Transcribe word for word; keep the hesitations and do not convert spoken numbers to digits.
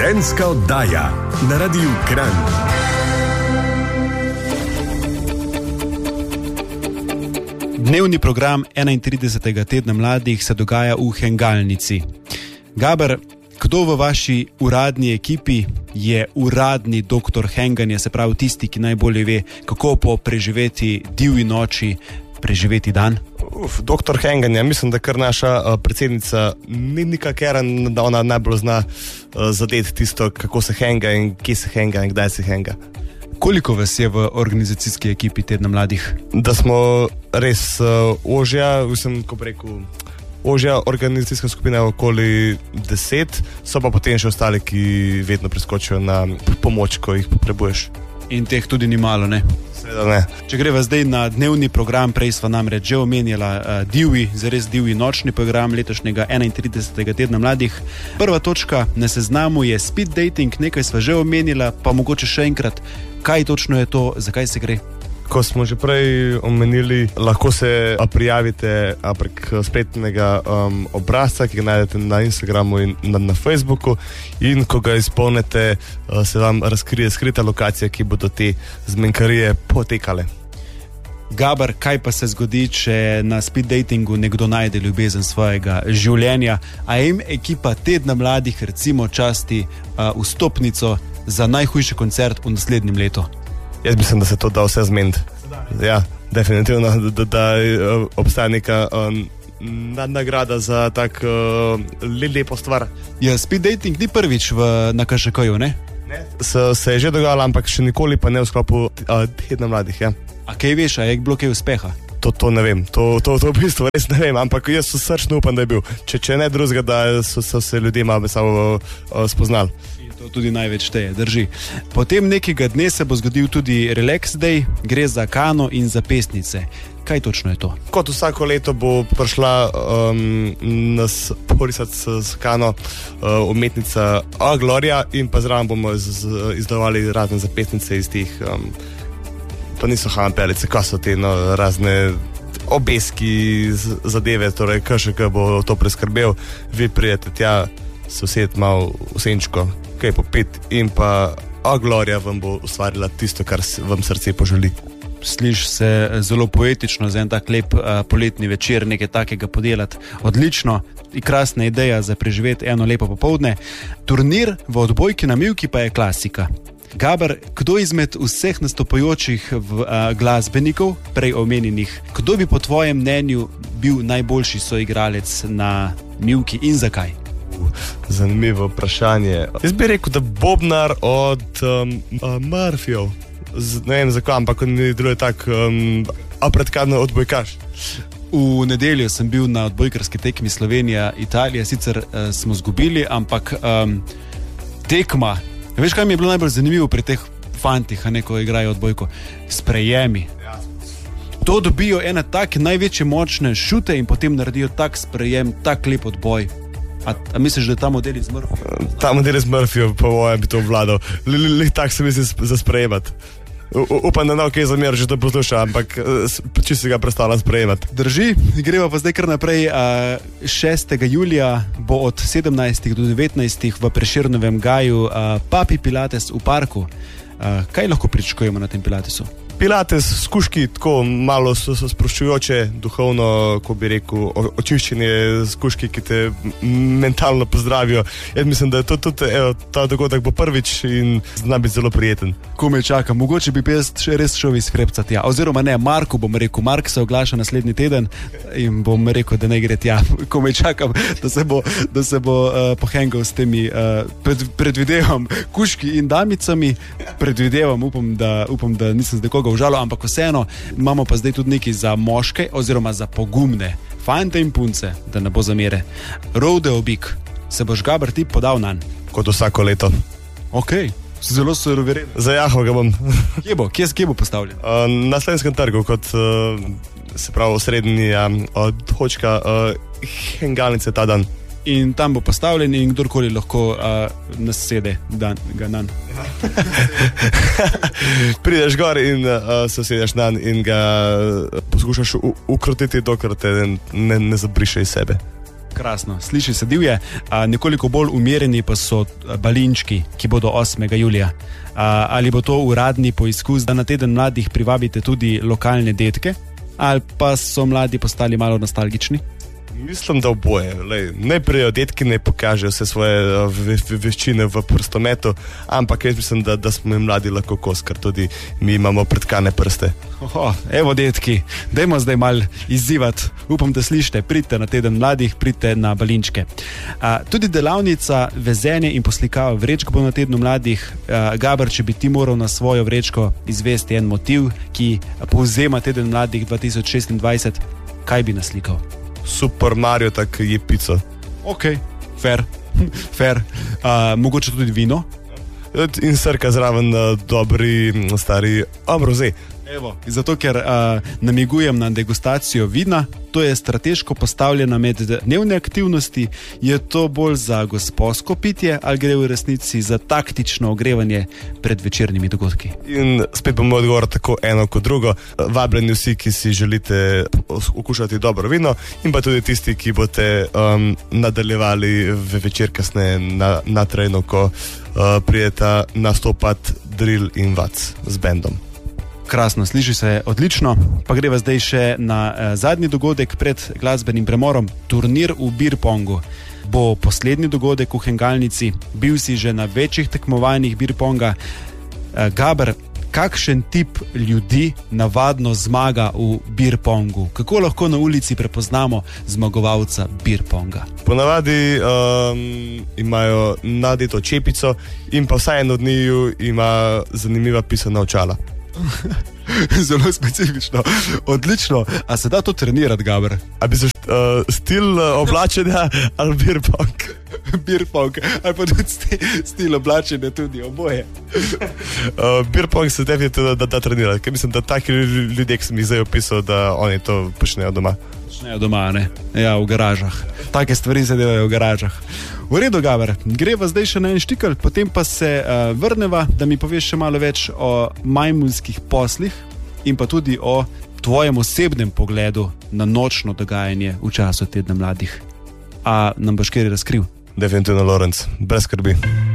Tedenska oddaja na Radiu Kranj. Dnevni program enaintridesetega tedna mladih se dogaja v Hengalnici. Gaber, kdo v vaši uradni ekipi je uradni doktor henganja, se pravi tisti, ki najbolje ve, kako po preživeti divji noči preživeti dan? Uf, doktor henganja, mislim, da kar naša uh, predsednica ni nikakera, da ona najbolj zna uh, zadeti tisto, kako se henga in kje se henga in kdaj se henga. Koliko vas je v organizacijski ekipi tedna mladih? Da smo res uh, ožja, mislim, ko bi rekel, ožja organizacijska skupina je okoli deset, so pa potem še ostali, ki vedno preskočijo na pomoč, ko jih potrebuješ. In teh tudi ni malo, ne? Seveda ne. Če greva zdaj na dnevni program, prej sva namreč že omenjala uh, divji, zares divji nočni program letošnjega enaintridesetega tedna mladih. Prva točka na seznamu je speed dating, nekaj sva že omenila, pa mogoče še enkrat, kaj točno je to, zakaj se gre? Ko smo že prej omenili, lahko se prijavite prek spletnega um, obrazca, ki ga najdete na Instagramu in na, na Facebooku, in ko ga izpolnite, uh, se vam razkrije skrita lokacija, ki bodo te zmenkarije potekale. Gaber, kaj pa se zgodi, če na speed datingu nekdo najde ljubezen svojega življenja, a jim ekipa tedna mladih recimo časti uh, vstopnico za najhujši koncert v naslednjem letu? Jaz mislim, da se to da vse zmeniti. Ja, definitivno, da, da, da obstaja neka um, nagrada za tak uh, lepo stvar. Ja, speed dating ni prvič v, na K Š K-ju, ne? Ne. Se, se je že dogajalo, ampak še nikoli pa ne v sklopu uh, tedna mladih, ja. A kaj veš, a je bilo kaj uspeha? To, to ne vem, to, to, to v bistvu res ne vem, ampak jaz so srčno upam, da je bil. Če, če ne drugega, da so, so se ljudje malo samo uh, spoznali. To tudi največ šteje, drži. Potem nekega dne se bo zgodil tudi Relax Day, gre za kano in za pesnice. Kaj točno je to? Kot vsako leto bo prišla um, nas porisati s kano uh, umetnica A. Gloria in pa zraven bomo z, z, izdavali razne zapesnice iz teh, um, to niso hampelice, ko so te no, razne obeski zadeve, torej K Š K bo to preskrbel, vi prijete tja, sosed malo v senčko, kaj popit in pa A. Gloria vam bo ustvarila tisto, kar vam srce poželi. Sliši se zelo poetično, za en tak lep uh, poletni večer nekaj takega podelati. Odlično, krasna ideja za preživeti eno lepo popoldne. Turnir v odbojki na mivki pa je klasika. Gaber, kdo izmed vseh nastopajočih v, uh, glasbenikov, prej omenjenih, kdo bi po tvojem mnenju bil najboljši soigralec na mivki in zakaj? Zanimivo vprašanje. Jaz bi rekel, da Bobnar od um, uh, Murphyjev. Z, ne vem zakaj, ampak on mi deluje tak um, apredkadno odbojkaš. V nedeljo sem bil na odbojkarski tekmi Slovenija-Italija, sicer uh, smo zgubili, ampak um, tekma, veš kaj mi je bilo najbolj zanimivo pri teh fantih, a ne, ko igrajo odbojko? Sprejemi. Ja. To dobijo ene take največje močne šute in potem naredijo tak sprejem, tak lep odboj. A, a misliš, da je ta model iz Murphyja? Ta model iz Murphyja, po mojem, bi to vladal. Tak se misli za sprejemati. Upam, da ne ok zamer, že to posluša, ampak čisto si ga predstavljam sprejemati. Drži, greva pa zdaj kar naprej. šestega julija bo od sedemnajstih do devetnajstih v Prešernovem gaju Papi Pilates v parku. Kaj lahko pričakujemo na tem Pilatesu? Pilates, skuški, tako malo so, so sproščujoče, duhovno, ko bi rekel, očiščenje skuški, ki te mentalno pozdravijo. Jaz mislim, da je to tudi, evo, ta dogodek bo prvič in zna biti zelo prijeten. Ko me čaka, mogoče bi jaz res šel iz Hrepca tja, oziroma ne, Marku bom rekel, Mark se oglaša naslednji teden in bom rekel, da ne gre tja, ko me čakam, da se bo, da se bo uh, pohengal s temi, uh, pred, predvidevam, kuški in damicami, predvidevam, upam, da, upam, da nisem zdaj koga užalo, ampak vseeno imamo pa zdaj tudi nekaj za moške oziroma za pogumne fante in punce, da ne bo zamere. Rodeo Big, se boš Gaber ti podal nanj? Kot vsako leto. Ok, zelo suroveren. Zajahal ga bom. Kje bo? Kje, kje bo postavljen? Uh, na Slovenskem trgu, kot uh, se pravi osrednja uh, točka uh, Hengalnice ta dan. In tam bo postavljen in kdorkoli lahko uh, nas sede dan, ga nanj. Prideš gor in uh, se sedeš nanj in ga uh, poskušaš u- ukrotiti, dokler te ne, ne zabriše iz sebe. Krasno, sliši se divje. A, nekoliko bolj umirjeni pa so balinčki, ki bodo osmega julija. A, ali bo to uradni poizkus, da na teden mladih privabite tudi lokalne detke, ali pa so mladi postali malo nostalgični? Mislim, da oboje. Lej, najprej detki ne pokažejo vse svoje ve, ve, veščine v prostometu, ampak jaz mislim, da, da smo jim mladi lahko kos, ker tudi mi imamo pretkane prste. Oho, evo detki, dajmo zdaj mal izzivati. Upam, da slišite, pridite na teden mladih, pridite na balinčke. A, tudi delavnica vezenje in poslikava vrečk bo na tednu mladih. A, Gaber, če bi ti moral na svojo vrečko izvesti en motiv, ki povzema teden mladih dva tisoč šestindvajset, kaj bi naslikal? Super Mario, tak je pico. Ok, fair, fair. Uh, mogoče tudi vino? In srka zraven uh, dobri, stari ambroze. Evo, zato, ker uh, namigujem na degustacijo vina, to je strateško postavljeno med dnevne aktivnosti, je to bolj za gosposko pitje ali gre v resnici za taktično ogrevanje pred večernimi dogodki? In spet bomo odgovorili tako eno kot drugo. Vabljeni vsi, ki si želite okušati dobro vino, in pa tudi tisti, ki boste um, nadaljevali v večer kasneje na, na trenu, ko uh, prijeta nastopati drill in vac z bendom. Krasno, sliši se odlično. Pa greva zdaj še na eh, zadnji dogodek pred glasbenim premorom. Turnir v beer-pongu bo poslednji dogodek v Hengalnici. Bil si že na večjih tekmovanjih beer-ponga. Eh, Gaber, kakšen tip ljudi navadno zmaga v beer-pongu? Kako lahko na ulici prepoznamo zmagovalca beer-ponga? Ponavadi um, imajo nadeto čepico in pa vsaj en od njiju ima zanimiva pisana očala. Zelo specifično, odlično. A se da to trenirati, Gaber? A bi se uh, stil uh, oblačenja ali beer-pong? Beer-pong, ali pa tudi sti, stil oblačenja, tudi oboje. uh, beer-pong se definitivno da, da trenirati, ker mislim, da taki ljudje, ki sem jih zdaj opisal, da oni to počnejo doma. Počnejo doma, ne? Ja, v garažah. Take stvari se delajo v garažah. V redu, Gaber, greva zdaj še na en štikel, potem pa se uh, vrneva, da mi poveš še malo več o majmunskih poslih in pa tudi o tvojem osebnem pogledu na nočno dogajanje v času tedna mladih. A nam boš kaj razkril? Definitivno, Lorenz, brez skrbi.